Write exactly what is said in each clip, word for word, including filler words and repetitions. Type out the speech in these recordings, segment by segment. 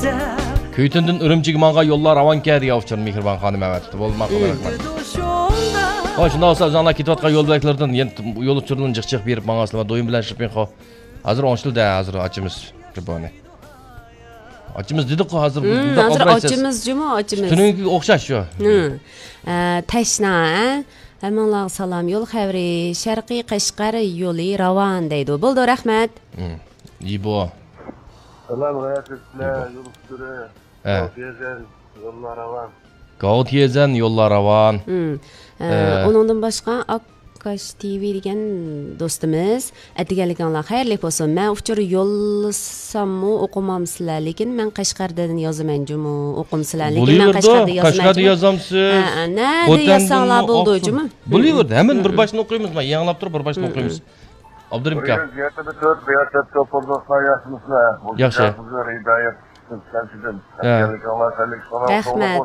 Köytündün ürümçigi manga yollar avan keri yavuşçun Mihriban Hanım evet. Olmak olarak var. Ha şunda olsa özanlar kitvatqa yol beklerden yol uçurulun çık-çık berip manga aslama doyum bilen şirpin ha. Hazır onçlu da hazır açımız. Ribani. Açımız dedik ki hazır. Hmm, hazır açımız cuma açımız. Tününki okşaş şu. Hmm. Teşna. Hemen salam yol xəvri Şərqi Qashqar yolu ravan deydi. Buldu rahmet. Hmm. İyi bu. Salam rayatçılar yol uçuru. Gavtiyezen yollar ravan. Gavtiyezen yollar ravan. Hmm. Onundan başqa Akash T V degan do'stimiz aytganligingiz xayrli bo'lsin. Men uchur yo'lsammu o'qimamsizlar, lekin men Qashqardan yozaman jumu o'qimsizlar, lekin men Qashqarda yozaman. Qashqarda yozamsiz. Ha, nada yazsanglar bo'ldi jumu. Bo'laverdi. Hemen bir başını o'qiymiz. Men yanglab turib bir başını o'qiymiz. Abdurim aka. Yerda to'rt beyat to'polda sayasmizlar. Yaxshi. Hidayat sizdan. Allah salik salom. Rahmat.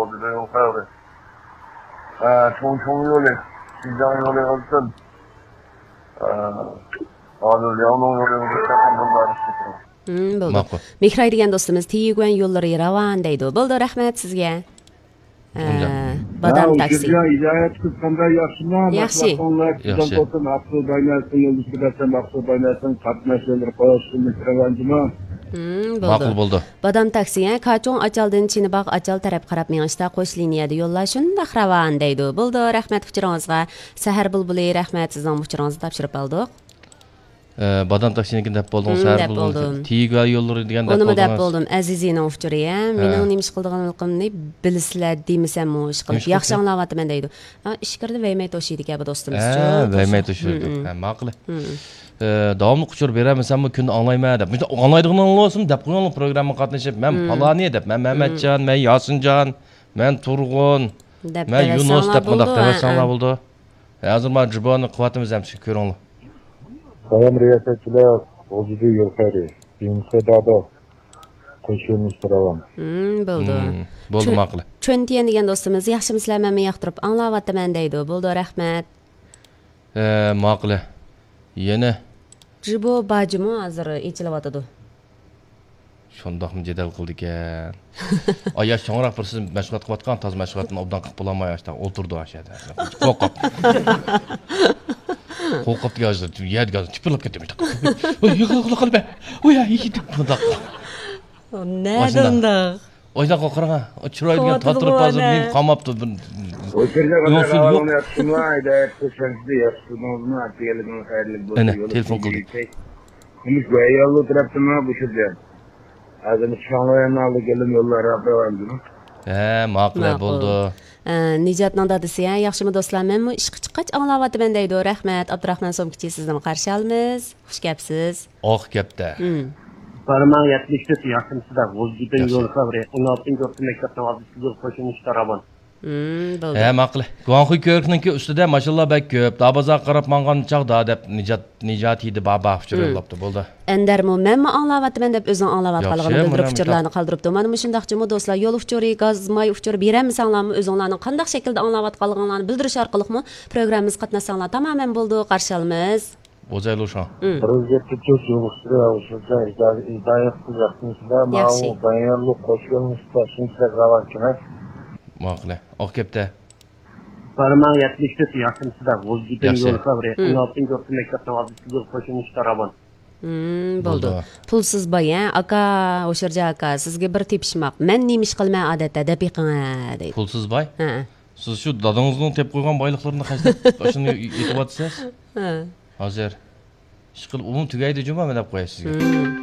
Ha, çoğun çoğun yolu. Sizden yolu olsun. Hozir yolun yolu bunlar istiyor. Hmm, bo'ldi. Mehray degan do'stimiz Tiyugan yo'llari ravan deydi. Bo'ldi, rahmat sizga. Badam taksi. Hidayat kız qanday yaxshimi? Yaxshi. Yaxshi. Foton hafta baynasin, yo'lni kirasan, hafta baynasin, qatnashlar qo'yishni kiravanjimi? Hmm, Ma'qul bo'ldi. Badam taksiga Qachon Achaldan Chinibaq Achal taraf qarab mengishda qo'sh liniyada yo'llash shunda ravan deydi. Bo'ldi, rahmat uchuringizga. Sahar bulbuli rahmat sizning uchuringizni topshirib oldik. Badam taksinikin deb bo'lding, sahar bulbuli. Tiyugan yo'llari degan deb bo'ldingiz. Uni deb bo'ldingiz. bo'ldim. Azizining uchuri ham. Mening nima ish qilganligimni bilisizlar demisam, ish qilib yaxshi anglayapman deydi. Ha, ishkirdi veymay to'shiydi kabi do'stimiz-chi. Ha, veymay to'shiydi. Ha, ma'qul. Davomli quchur beramisanmi kunni anglayman deb. Men anglaydig'ini anglaysam deb qo'ygan programma qatnashib, men Palani deb, men Mamatjon, men Yosinjon, men Turg'un, men Yunus deb bunday demasanglar bo'ldi. Hozir men Jiboni quvvatimiz ham shu ko'ringlar. Salam riyasatchilar, o'zida yo'l xayri. Insadada qo'shilmiz turavam. Hmm, bo'ldi. Bo'ldi ma'qul. Chuntiyan degan do'stimiz yaxshimisizlar, men yoqtirib anglayapman deydi. Bo'ldi, rahmat. Eh, ma'qul. Yana Jibo bajimi hozir echilyapti. Shundoqmi jadal qildik ekan. Aya sho'ngroq bir siz mashg'ulot qilayotgan, toz mashg'ulotni obdan qilib bo'lmay ashta o'tirdi ashada. Qo'rqib. Qo'rqib yozdi. Yadga tipilib ketdim. Yiqilib qolib. Oya, yigit bundoq. Nada. Oyda qo'rqirga. Chiroyli tatirib hozir men qamabdi. O'tirga qadar yaxshimi, qo'shimcha yaxshimi, atelefon xayrli bo'lsin. Ana, telefon qildik. Nimiz yo'lda turibdimi bu yerda? Hozir shong'oyni oldi kelib yo'llar rapiramdimi? Ha, ma'qul bo'ldi. Nijatning dadasi ham yaxshimi do'stlar, men ishqi chiqqach anglayapman deydi. Rahmat, Abdurahmon Somkichi sizni qarshi olamiz. Xush gapsiz. Oq gapda. Parmağın yetmişte siyasımsızda G'o'zgidin yo'l xavri o'n oltinchi yurtda maktabdan oldingi qo'shinish taraban. Hmm, bo'ldi. Ha, ma'qul. Guanxuy ko'rikninki ustida mashallah bak ko'p. Dabaza qarab mangan chaqda deb Nijat Nijat edi baba uchirlabdi bo'ldi. Endermo menmi anglayapman deb o'zing anglayotganligini bildirib fikrlarni qoldiribdi. Mana shundaqchimi do'stlar, yo'l uchuri, gaz, may uchuri beramisanlarmi, o'zinglarning qanday shaklda anglayotganliginglarni bildirish orqali programmamiz qatnashsanglar tamamen bo'ldi, qarshi olamiz. O'zaylu shu. Prezident çok yo'qsira o'sha hidayat qilishda ma'lum bayonli qo'shilmiz toshimcha ravan kerak. Ma'qul. Oq gapda. Parmağın yetmişte siyasımsızda G'o'zgidin yo'l xavri o'n oltinchi yurtda maktabdan oldingi qo'shinish taraban. Hmm, bo'ldi. Pulsiz bayan aka, o'sherja aka, sizga bir tepishmoq. Men nima ish qilmay odatda deb yiqinga deydi. Pulsiz bay? Ha. Siz shu dadangizning tep qo'ygan boyliqlarini qaysi shuni aytyapsiz? Ha. Hozir ish qilib umum tugaydi juma deb qo'yasiz sizga.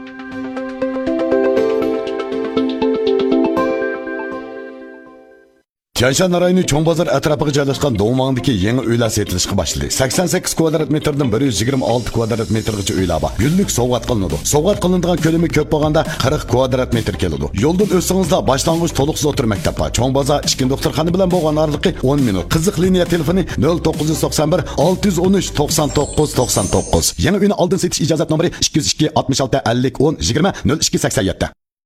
Tianshan rayoni Cho'ng bozor atrofiga joylashgan Do'ngmangdagi yangi uylar sotilishga boshladi. sakson sakkiz kvadrat metrdan bir yuz yigirma olti kvadrat metrgacha uylar bor. Yillik sovg'at qilinadi. Sovg'at qilinadigan ko'lami ko'p bo'lganda qirq kvadrat metr keladi. Yo'ldan o'tsangizda boshlang'ich to'liqsiz o'tir maktab bor. Cho'ng bozor ikki doktorxona bilan bo'lgan oraliqi o'n minut. Qiziq liniya telefoni nol to'qqiz yuz to'qson bir olti yuz o'n uch to'qson to'qqiz to'qson to'qqiz. Yangi uyni oldin setish ijozat nomeri ikki yuz ikki oltmish olti ellik o'n yigirma nol ikki sakson yetti.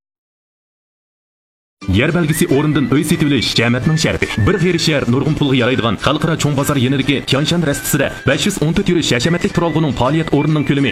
Yer belgisi o'rindan uy setib olish jamiyatning sharfi. Bir xeyri shahar nurg'un pulga yaraydigan xalqaro cho'ng bozor yanidagi Tianshan rastisida besh yuz o'n to'rt yurish hashamatlik turalg'uning faoliyat o'rnining ko'lami